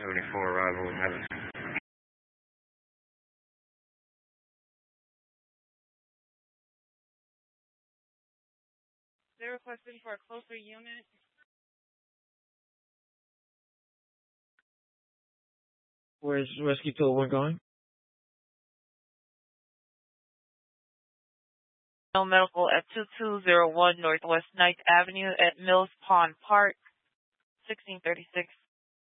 74 arrival in heaven. They're requesting for a closer unit. Where's Rescue 201 going? Medical at 2201 Northwest 9th Avenue at Mills Pond Park, 1636.